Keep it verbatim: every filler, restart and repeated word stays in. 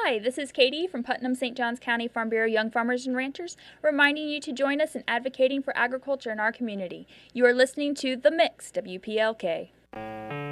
Hi, this is Katie from Putnam Saint Johns County Farm Bureau Young Farmers and Ranchers, reminding you to join us in advocating for agriculture in our community. You are listening to The Mix, W P L K.